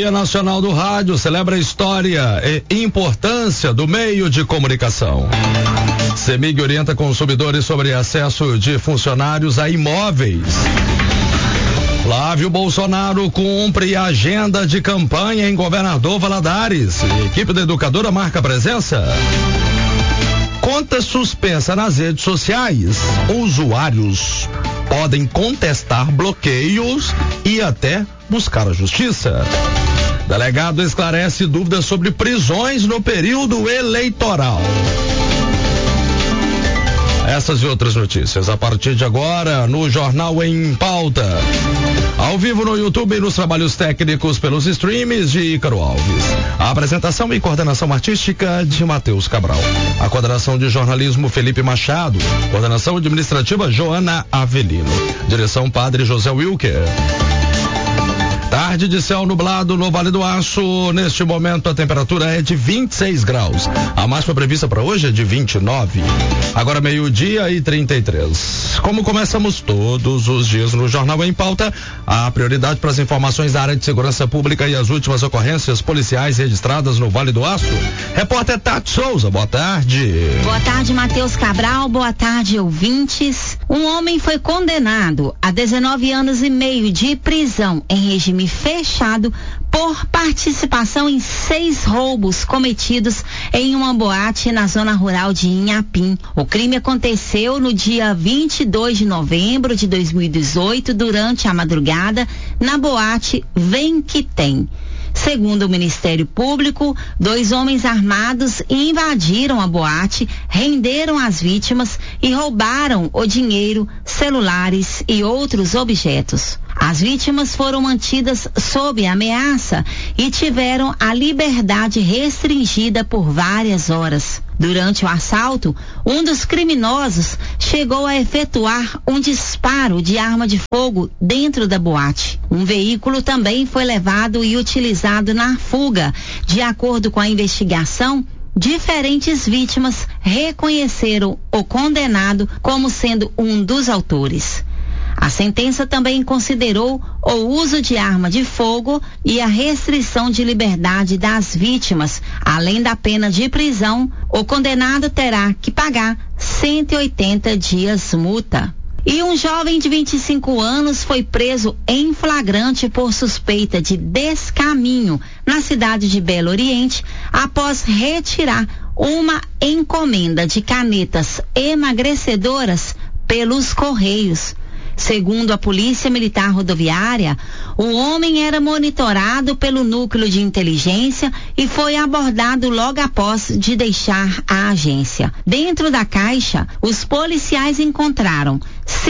Dia Nacional do Rádio celebra a história e importância do meio de comunicação. CEMIG orienta consumidores sobre acesso de funcionários a imóveis. Flávio Bolsonaro cumpre a agenda de campanha em Governador Valadares. Equipe da Educadora marca presença. Conta suspensa nas redes sociais. Usuários podem contestar bloqueios e até buscar a justiça. Delegado esclarece dúvidas sobre prisões no período eleitoral. Essas e outras notícias a partir de agora no Jornal em Pauta. Ao vivo no YouTube e nos trabalhos técnicos pelos streams de Ícaro Alves. A apresentação e coordenação artística de Matheus Cabral. A coordenação de jornalismo Felipe Machado. Coordenação administrativa Joana Avelino. Direção Padre José Wilker. Tarde de céu nublado no Vale do Aço. Neste momento a temperatura é de 26 graus. A máxima prevista para hoje é de 29. Agora 12:33. Como começamos todos os dias no Jornal em Pauta, a prioridade para as informações da área de segurança pública e as últimas ocorrências policiais registradas no Vale do Aço. Repórter Tati Souza, boa tarde. Boa tarde, Matheus Cabral. Boa tarde, ouvintes. Um homem foi condenado a 19 anos e meio de prisão em regime fechado por participação em 6 roubos cometidos em uma boate na zona rural de Inhapim. O crime aconteceu no dia 22 de novembro de 2018, durante a madrugada, na boate Vem Que Tem. Segundo o Ministério Público, 2 homens armados invadiram a boate, renderam as vítimas e roubaram o dinheiro, celulares e outros objetos. As vítimas foram mantidas sob ameaça e tiveram a liberdade restringida por várias horas. Durante o assalto, um dos criminosos chegou a efetuar um disparo de arma de fogo dentro da boate. Um veículo também foi levado e utilizado na fuga. De acordo com a investigação, diferentes vítimas reconheceram o condenado como sendo um dos autores. A sentença também considerou o uso de arma de fogo e a restrição de liberdade das vítimas. Além da pena de prisão, o condenado terá que pagar 180 dias multa. E um jovem de 25 anos foi preso em flagrante por suspeita de descaminho na cidade de Belo Oriente após retirar uma encomenda de canetas emagrecedoras pelos Correios. Segundo a Polícia Militar Rodoviária, o homem era monitorado pelo núcleo de inteligência e foi abordado logo após de deixar a agência. Dentro da caixa, os policiais encontraram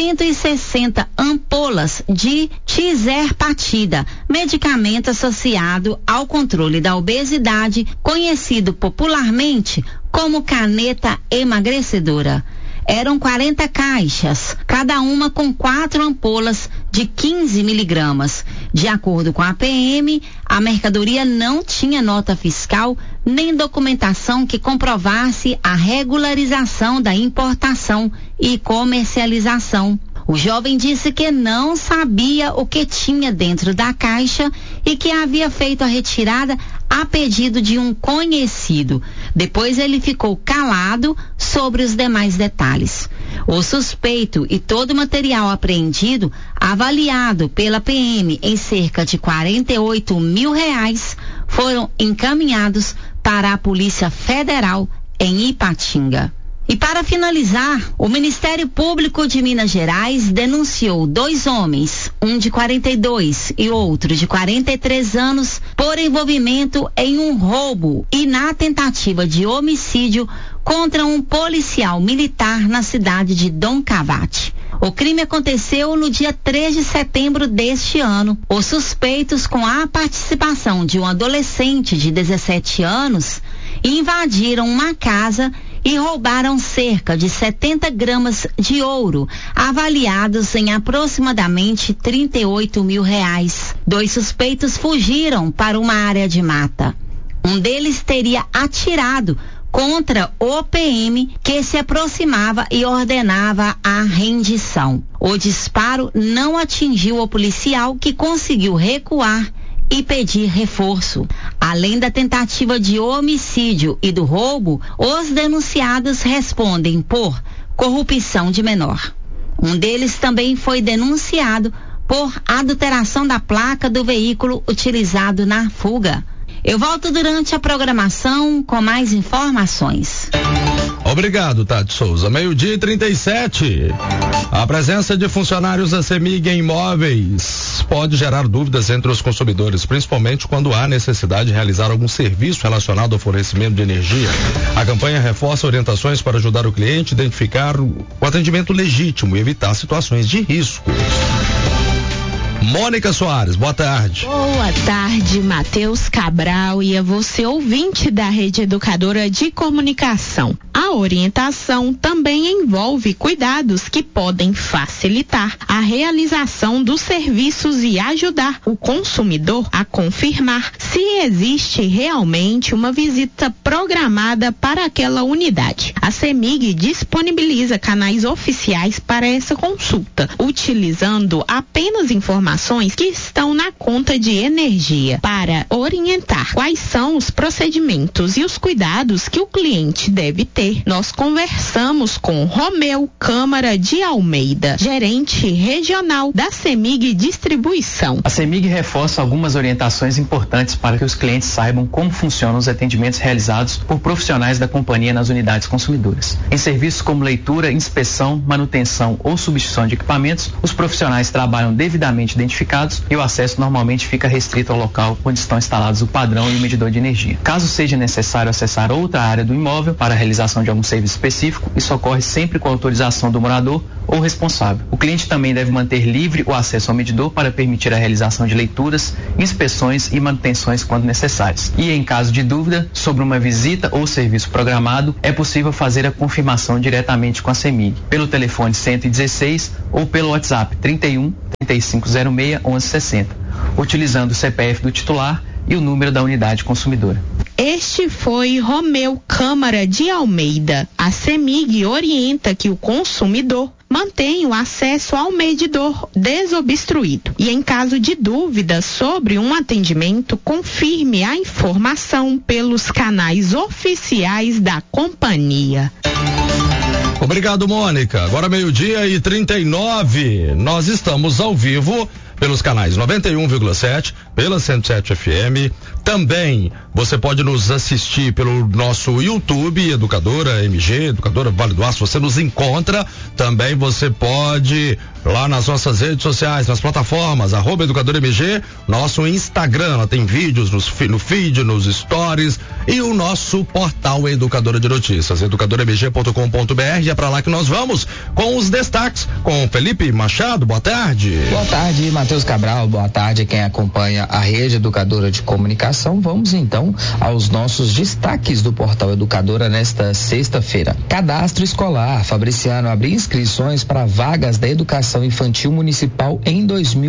160 ampolas de tizerpatida, medicamento associado ao controle da obesidade, conhecido popularmente como caneta emagrecedora. Eram 40 caixas, cada uma com 4 ampolas de 15 miligramas. De acordo com a PM, a mercadoria não tinha nota fiscal nem documentação que comprovasse a regularização da importação e comercialização. O jovem disse que não sabia o que tinha dentro da caixa e que havia feito a retirada a pedido de um conhecido. Depois ele ficou calado sobre os demais detalhes. O suspeito e todo o material apreendido, avaliado pela PM em cerca de R$48 mil, foram encaminhados para a Polícia Federal em Ipatinga. E para finalizar, o Ministério Público de Minas Gerais denunciou 2 homens, um de 42 e outro de 43 anos, por envolvimento em um roubo e na tentativa de homicídio contra um policial militar na cidade de Dom Cavate. O crime aconteceu no dia 3 de setembro deste ano. Os suspeitos, com a participação de um adolescente de 17 anos, invadiram uma casa e roubaram cerca de 70 gramas de ouro, avaliados em aproximadamente R$38 mil. 2 suspeitos fugiram para uma área de mata. Um deles teria atirado contra o PM, que se aproximava e ordenava a rendição. O disparo não atingiu o policial, que conseguiu recuar e pedir reforço. Além da tentativa de homicídio e do roubo, os denunciados respondem por corrupção de menor. Um deles também foi denunciado por adulteração da placa do veículo utilizado na fuga. Eu volto durante a programação com mais informações. Obrigado, Tati Souza. 12:37. A presença de funcionários da CEMIG em imóveis pode gerar dúvidas entre os consumidores, principalmente quando há necessidade de realizar algum serviço relacionado ao fornecimento de energia. A campanha reforça orientações para ajudar o cliente a identificar o atendimento legítimo e evitar situações de risco. Mônica Soares, boa tarde. Boa tarde, Matheus Cabral e a você, ouvinte da Rede Educadora de Comunicação. A orientação também envolve cuidados que podem facilitar a realização dos serviços e ajudar o consumidor a confirmar se existe realmente uma visita programada para aquela unidade. A CEMIG disponibiliza canais oficiais para essa consulta, utilizando apenas informações que estão na conta de energia para orientar quais são os procedimentos e os cuidados que o cliente deve ter. Nós conversamos com Romeu Câmara de Almeida, gerente regional da CEMIG Distribuição. A CEMIG reforça algumas orientações importantes para que os clientes saibam como funcionam os atendimentos realizados por profissionais da companhia nas unidades consumidoras. Em serviços como leitura, inspeção, manutenção ou substituição de equipamentos, os profissionais trabalham devidamente identificados e o acesso normalmente fica restrito ao local onde estão instalados o padrão e o medidor de energia. Caso seja necessário acessar outra área do imóvel para a realização de algum serviço específico, isso ocorre sempre com autorização do morador ou responsável. O cliente também deve manter livre o acesso ao medidor para permitir a realização de leituras, inspeções e manutenções quando necessárias. E em caso de dúvida sobre uma visita ou serviço programado, é possível fazer a confirmação diretamente com a CEMIG, pelo telefone 116 ou pelo WhatsApp 31 3506 1160, utilizando o CPF do titular e o número da unidade consumidora. Este foi Romeu Câmara de Almeida. A CEMIG orienta que o consumidor mantenha o acesso ao medidor desobstruído e, em caso de dúvida sobre um atendimento, confirme a informação pelos canais oficiais da companhia. Obrigado, Mônica. Agora 12:39. Nós estamos ao vivo pelos canais 91,7, pela 107 FM. Também você pode nos assistir pelo nosso YouTube, Educadora MG, Educadora Vale do Aço, você nos encontra. Também você pode lá nas nossas redes sociais, nas plataformas, @Educadora MG, nosso Instagram, lá tem vídeos no feed, nos stories, e o nosso portal Educadora de Notícias, educadormg.com.br. É para lá que nós vamos com os destaques com Felipe Machado. Boa tarde. Boa tarde, Matheus Cabral. Boa tarde quem acompanha a Rede Educadora de Comunicação. Vamos então aos nossos destaques do portal Educadora nesta sexta-feira. Cadastro escolar. Fabriciano abre inscrições para vagas da educação infantil municipal em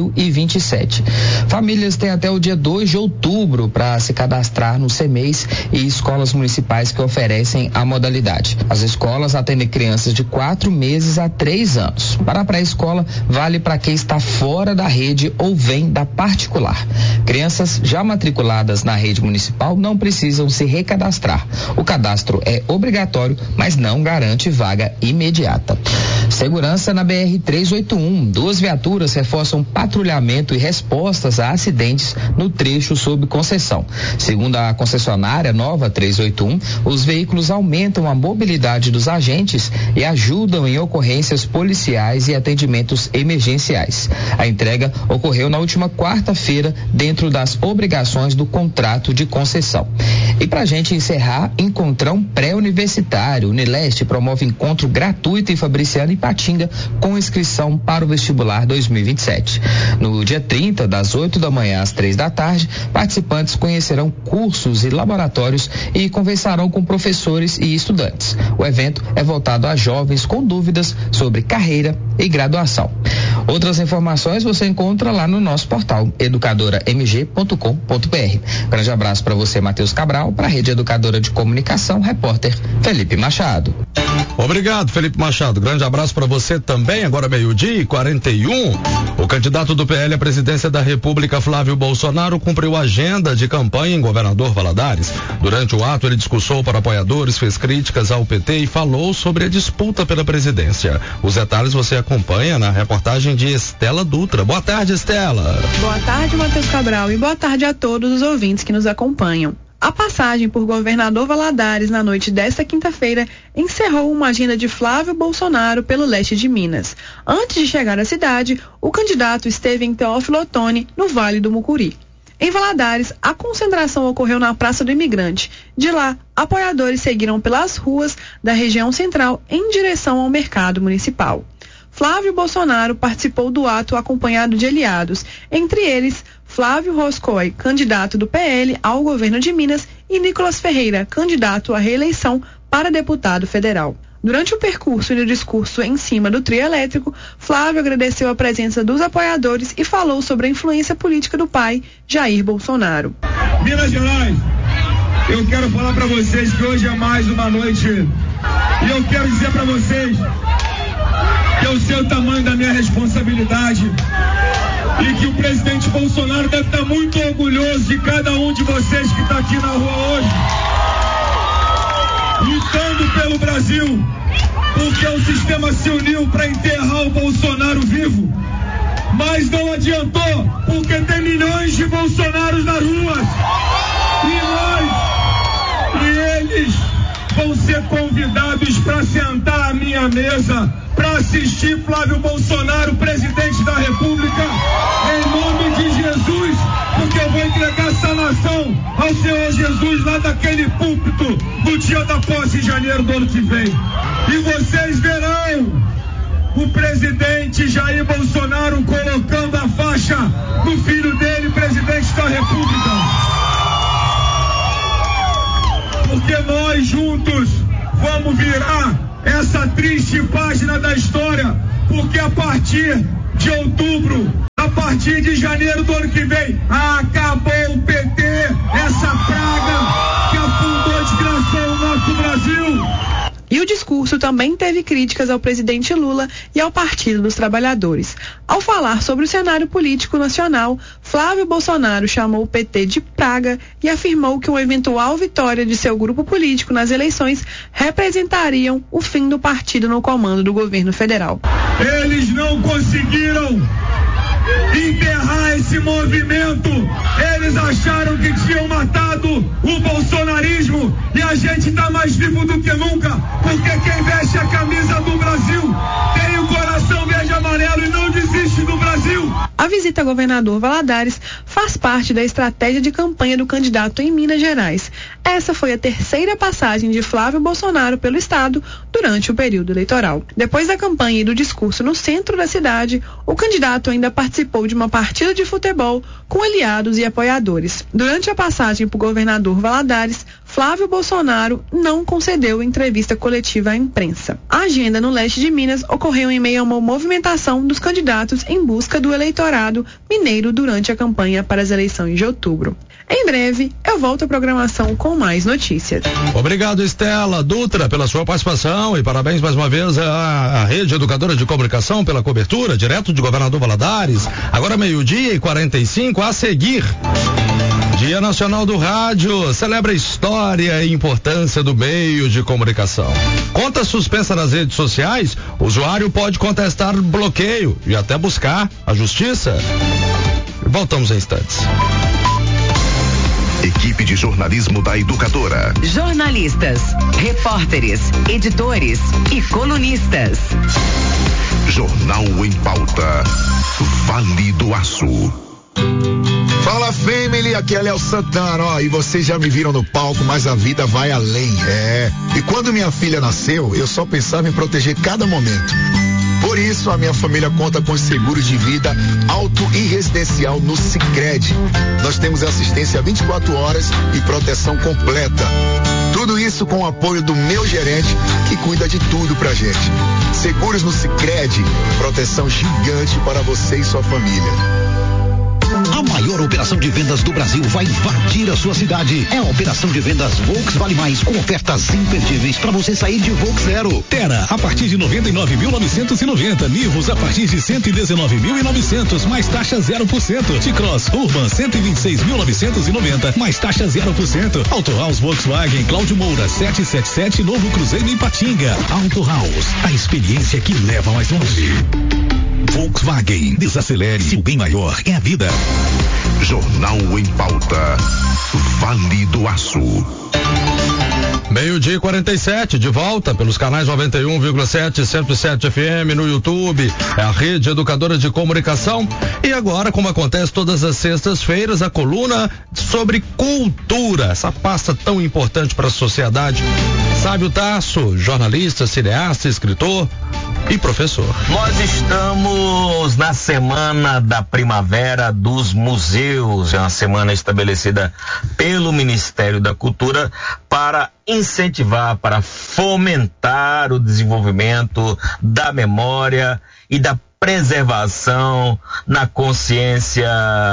2027. Famílias têm até o dia 2 de outubro para se cadastrar no CEMEIS e escolas municipais que oferecem a modalidade. As escolas atendem crianças de 4 meses a 3 anos. Para a pré-escola, vale para quem está fora da rede ou vem da particular. Crianças já matriculadas na rede municipal não precisam se recadastrar. O cadastro é obrigatório, mas não garante vaga imediata. Segurança na BR-381. 2 viaturas reforçam patrulhamento e respostas a acidentes no trecho sob concessão. Segundo a concessionária Nova 381, os veículos aumentam a mobilidade dos agentes e ajudam em ocorrências policiais e atendimentos emergenciais. A entrega ocorreu na última quarta-feira, dentro das obrigações do contrato de concessão. E pra gente encerrar, Encontrão Pré-Universitário. Unileste promove encontro gratuito em Fabriciano e Patinga com inscrição para o vestibular 2027. No dia 30, das 8 da manhã às 3 da tarde, participantes conhecerão cursos e laboratórios e conversarão com professores e estudantes. O evento é voltado a jovens com dúvidas sobre carreira e graduação. Outras informações você encontra lá no nosso portal educadoramg.com.br. Grande abraço para você, Matheus Cabral, para a Rede Educadora de Comunicação, repórter Felipe Machado. Obrigado, Felipe Machado. Grande abraço para você também. Agora 12:41. O candidato do PL à presidência da República, Flávio Bolsonaro, cumpriu a agenda de campanha em Governador Valadares. Durante o ato, ele discursou para apoiadores, fez críticas ao PT e falou sobre a disputa pela presidência. Os detalhes você acompanha na reportagem de Estela Dutra. Boa tarde, Estela. Boa tarde, Matheus Cabral, e boa tarde a todos os ouvintes que nos acompanham. A passagem por Governador Valadares na noite desta quinta-feira encerrou uma agenda de Flávio Bolsonaro pelo leste de Minas. Antes de chegar à cidade, o candidato esteve em Teófilo Otoni, no Vale do Mucuri. Em Valadares, a concentração ocorreu na Praça do Imigrante. De lá, apoiadores seguiram pelas ruas da região central em direção ao mercado municipal. Flávio Bolsonaro participou do ato acompanhado de aliados, entre eles Flávio Roscoe, candidato do PL ao governo de Minas, e Nicolas Ferreira, candidato à reeleição para deputado federal. Durante o percurso e no discurso em cima do trio elétrico, Flávio agradeceu a presença dos apoiadores e falou sobre a influência política do pai, Jair Bolsonaro. Minas Gerais, eu quero falar para vocês que hoje é mais uma noite e eu quero dizer para vocês que eu sei o tamanho da minha responsabilidade e que o presidente Bolsonaro deve estar muito orgulhoso de cada um de vocês que está aqui na rua hoje, lutando pelo Brasil, porque o sistema se uniu para enterrar o Bolsonaro vivo, mas não adiantou, porque tem milhões de Bolsonaros nas ruas e eles vão ser convidados para sentar à minha mesa para assistir Flávio Bolsonaro, presidente da República, em nome de Jesus, porque eu vou entregar essa nação ao Senhor Jesus lá daquele púlpito no dia da posse em janeiro do ano que vem. E vocês verão o presidente Jair Bolsonaro colocando a faixa do filho dele, presidente da República. Porque nós juntos vamos virar essa triste página da história, porque a partir de outubro, a partir de janeiro do ano que vem, acabou o PT, essa praga que afundou e desgraçou o nosso Brasil. E o discurso também teve críticas ao presidente Lula e ao Partido dos Trabalhadores. Ao falar sobre o cenário político nacional, Flávio Bolsonaro chamou o PT de praga e afirmou que uma eventual vitória de seu grupo político nas eleições representariam o fim do partido no comando do governo federal. Eles não conseguiram enterrar esse movimento. Eles acharam que tinham matado o bolsonarismo e a gente está mais vivo do que nunca, porque quem veste a camisa do Brasil tem o coração verde e amarelo e não desiste do Brasil. A visita ao governador Valadares faz parte da estratégia de campanha do candidato em Minas Gerais. Essa foi a terceira passagem de Flávio Bolsonaro pelo estado durante o período eleitoral. Depois da campanha e do discurso no centro da cidade, o candidato ainda participou de uma partida de futebol com aliados e apoiadores. Durante a passagem por governador Valadares, Flávio Bolsonaro não concedeu entrevista coletiva à imprensa. A agenda no leste de Minas ocorreu em meio a uma movimentação dos candidatos em busca do eleitorado mineiro durante a campanha para as eleições de outubro. Em breve, eu volto à programação com mais notícias. Obrigado, Estela Dutra, pela sua participação e parabéns mais uma vez à Rede Educadora de Comunicação pela cobertura, direto de Governador Valadares. Agora 12:45, a seguir. Dia Nacional do Rádio celebra a história e importância do meio de comunicação. Conta suspensa nas redes sociais, o usuário pode contestar bloqueio e até buscar a justiça. Voltamos em instantes. Equipe de jornalismo da Educadora. Jornalistas, repórteres, editores e colunistas. Jornal em Pauta. Vale do Aço. Fala, family, aqui é Léo Santana, ó, e vocês já me viram no palco, mas a vida vai além, E quando minha filha nasceu, eu só pensava em proteger cada momento. Por isso, a minha família conta com seguros de vida auto e residencial no Sicredi. Nós temos assistência 24 horas e proteção completa. Tudo isso com o apoio do meu gerente, que cuida de tudo pra gente. Seguros no Sicredi, proteção gigante para você e sua família. A maior operação de vendas do Brasil vai invadir a sua cidade. É a operação de vendas Volks Vale Mais, com ofertas imperdíveis para você sair de Volks zero. Terra a partir de 99.990, Nivus a partir de 119.900, mais taxa 0%. T-Cross Urban 126.990, mais taxa 0%. Auto House Volkswagen Cláudio Moura 777, Novo Cruzeiro em Ipatinga. Auto House, a experiência que leva mais longe. Volkswagen, desacelere, se o bem maior é a vida. Jornal em Pauta, Vale do Aço. 12:47, de volta pelos canais 91,7, 107 FM no YouTube, é a Rede Educadora de Comunicação. E agora, como acontece todas as sextas-feiras, a coluna sobre cultura, essa pasta tão importante para a sociedade. Sábio Tasso, jornalista, cineasta, escritor e professor. Nós estamos na Semana da Primavera dos Museus, é uma semana estabelecida pelo Ministério da Cultura para incentivar, para fomentar o desenvolvimento da memória e da preservação na consciência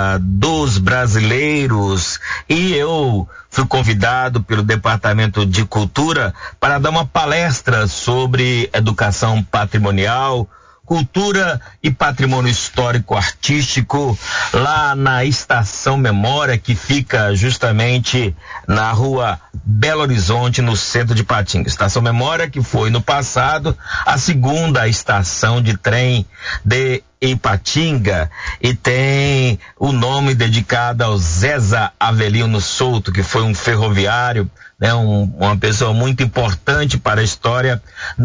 dos brasileiros. E eu fui convidado pelo Departamento de Cultura para dar uma palestra sobre educação patrimonial, cultura e patrimônio histórico-artístico lá na Estação Memória, que fica justamente na rua Belo Horizonte, no centro de Ipatinga. Estação Memória, que foi no passado a segunda estação de trem de Ipatinga, e tem o nome dedicado ao Zésa Avelino Souto, que foi um ferroviário, né, uma pessoa muito importante para a história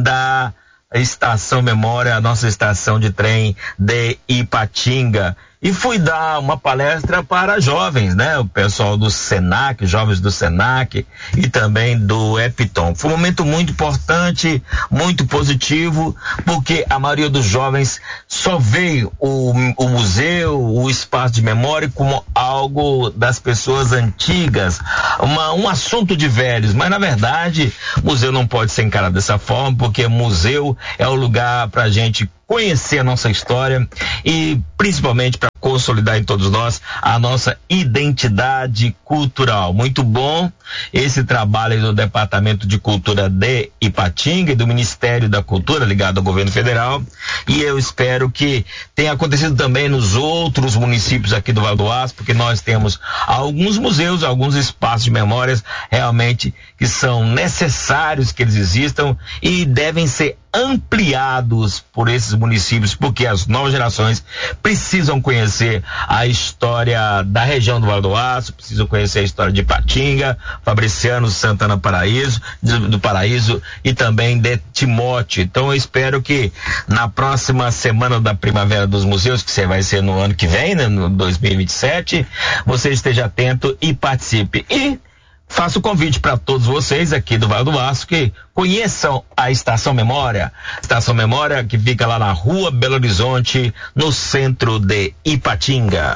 da Estação Memória, a nossa estação de trem de Ipatinga. E fui dar uma palestra para jovens, né? O pessoal do Senac, jovens do Senac e também do Epitom. Foi um momento muito importante, muito positivo, porque a maioria dos jovens só vê o museu, o espaço de memória como algo das pessoas antigas, um assunto de velhos. Mas na verdade, o museu não pode ser encarado dessa forma, porque museu é o lugar para a gente conhecer a nossa história e principalmente para consolidar em todos nós a nossa identidade cultural. Muito bom esse trabalho do Departamento de Cultura de Ipatinga e do Ministério da Cultura ligado ao governo federal, e eu espero que tenha acontecido também nos outros municípios aqui do Vale do Aço, porque nós temos alguns museus, alguns espaços de memórias realmente que são necessários que eles existam e devem ser ampliados por esses municípios, porque as novas gerações precisam conhecer a história da região do Vale do Aço, precisam conhecer a história de Ipatinga, Fabriciano Santana do Paraíso e também de Timóteo. Então eu espero que na próxima Semana da Primavera dos Museus, que vai ser no ano que vem, né, no 2027, você esteja atento e participe. E faço o convite para todos vocês aqui do Vale do Aço que conheçam a Estação Memória. Estação Memória que fica lá na rua Belo Horizonte, no centro de Ipatinga.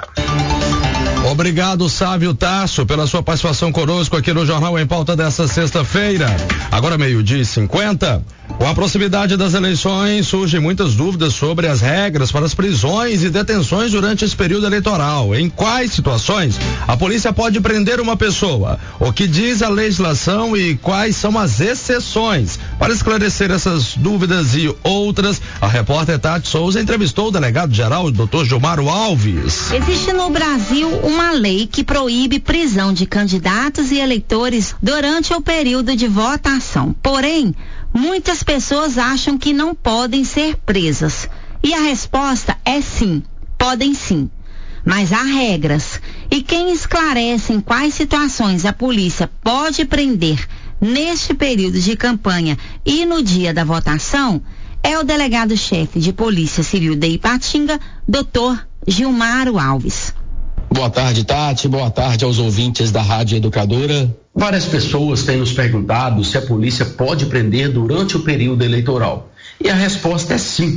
Obrigado, Sávio Tasso, pela sua participação conosco aqui no Jornal em Pauta desta sexta-feira. Agora 12:50. Com a proximidade das eleições, surgem muitas dúvidas sobre as regras para as prisões e detenções durante esse período eleitoral. Em quais situações a polícia pode prender uma pessoa? O que diz a legislação e quais são as exceções? Para esclarecer essas dúvidas e outras, a repórter Tati Souza entrevistou o delegado-geral, Dr. Gilmaro Alves. Existe no Brasil uma lei que proíbe prisão de candidatos e eleitores durante o período de votação. Porém, muitas pessoas acham que não podem ser presas. E a resposta é sim, podem sim. Mas há regras. E quem esclarece em quais situações a polícia pode prender neste período de campanha e no dia da votação é o delegado-chefe de Polícia Civil de Ipatinga, Dr. Gilmaro Alves. Boa tarde, Tati. Boa tarde aos ouvintes da Rádio Educadora. Várias pessoas têm nos perguntado se a polícia pode prender durante o período eleitoral. E a resposta é sim.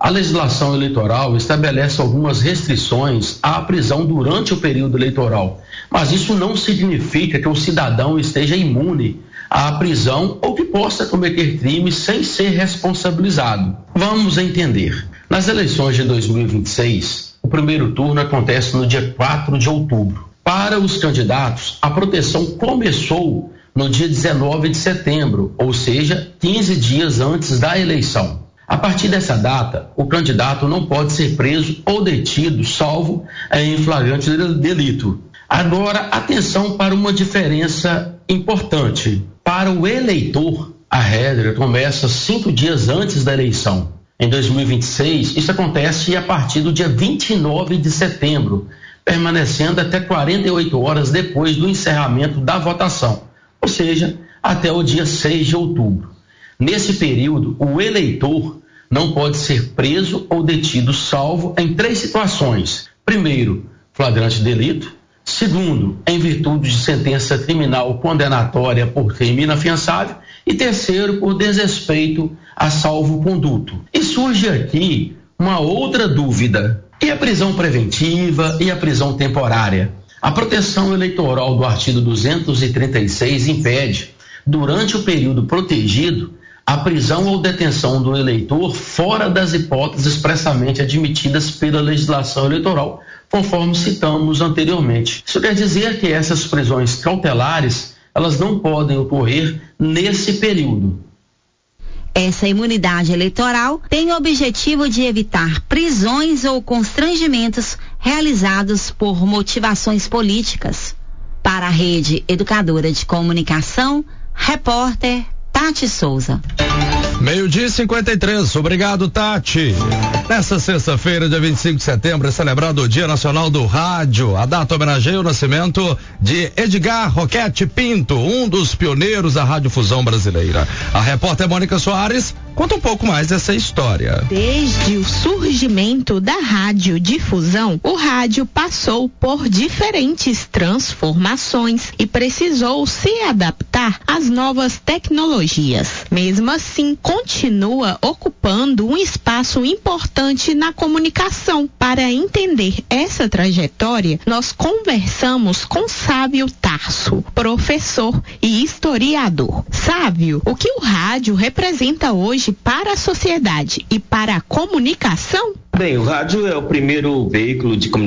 A legislação eleitoral estabelece algumas restrições à prisão durante o período eleitoral, mas isso não significa que o cidadão esteja imune à prisão ou que possa cometer crimes sem ser responsabilizado. Vamos entender. Nas eleições de 2026, o primeiro turno acontece no dia 4 de outubro. Para os candidatos, a proteção começou no dia 19 de setembro, ou seja, 15 dias antes da eleição. A partir dessa data, o candidato não pode ser preso ou detido, salvo em flagrante delito. Agora, atenção para uma diferença importante. Para o eleitor, a regra começa 5 dias antes da eleição. Em 2026, isso acontece a partir do dia 29 de setembro, permanecendo até 48 horas depois do encerramento da votação, ou seja, até o dia 6 de outubro. Nesse período, o eleitor não pode ser preso ou detido, salvo em 3 situações. Primeiro, flagrante delito. Segundo, em virtude de sentença criminal condenatória por crime inafiançável. E terceiro, por desrespeito a salvo-conduto. E surge aqui uma outra dúvida. E a prisão preventiva e a prisão temporária? A proteção eleitoral do artigo 236 impede, durante o período protegido, a prisão ou detenção do eleitor fora das hipóteses expressamente admitidas pela legislação eleitoral, conforme citamos anteriormente. Isso quer dizer que essas prisões cautelares, elas não podem ocorrer nesse período. Essa imunidade eleitoral tem o objetivo de evitar prisões ou constrangimentos realizados por motivações políticas. Para a Rede Educadora de Comunicação, repórter Tati Souza. 12:53. Obrigado, Tati. Nessa sexta-feira, dia 25 de setembro, é celebrado o Dia Nacional do Rádio. A data homenageia o nascimento de Edgar Roquete Pinto, um dos pioneiros da radiodifusão brasileira. A repórter Mônica Soares conta um pouco mais dessa história. Desde o surgimento da radiodifusão, o rádio passou por diferentes transformações e precisou se adaptar às novas tecnologias. Mesmo assim, continua ocupando um espaço importante na comunicação. Para entender essa trajetória, nós conversamos com Sávio Tarso, professor e historiador. Sávio, o que o rádio representa hoje para a sociedade e para a comunicação? Bem, o rádio é o primeiro veículo de comunicação